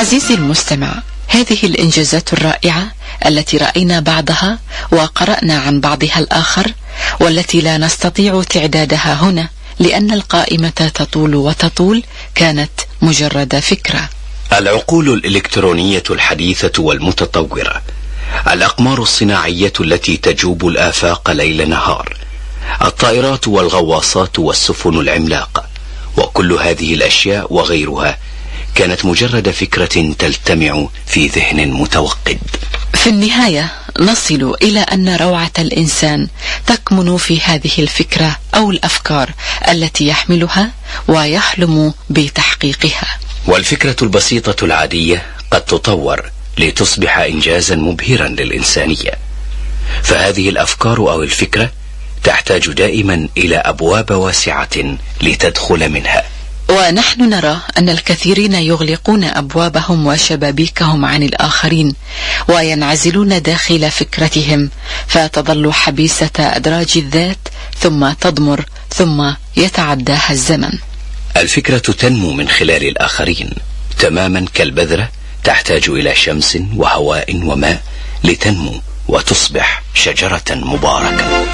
عزيزي المستمع، هذه الإنجازات الرائعة التي رأينا بعضها وقرأنا عن بعضها الآخر، والتي لا نستطيع تعدادها هنا لأن القائمة تطول وتطول، كانت مجرد فكرة. العقول الإلكترونية الحديثة والمتطورة، الأقمار الصناعية التي تجوب الآفاق ليل نهار، الطائرات والغواصات والسفن العملاقة، وكل هذه الأشياء وغيرها كانت مجرد فكرة تلتمع في ذهن متوقد. في النهاية نصل إلى أن روعة الإنسان تكمن في هذه الفكرة أو الأفكار التي يحملها ويحلم بتحقيقها. والفكرة البسيطة العادية قد تطور لتصبح إنجازا مبهرا للإنسانية، فهذه الأفكار أو الفكرة تحتاج دائما إلى أبواب واسعة لتدخل منها. ونحن نرى أن الكثيرين يغلقون أبوابهم وشبابيكهم عن الآخرين وينعزلون داخل فكرتهم، فتظل حبيسة أدراج الذات ثم تضمر ثم يتعداها الزمن. الفكرة تنمو من خلال الآخرين تماما كالبذرة، تحتاج إلى شمس وهواء وماء لتنمو وتصبح شجرة مباركة.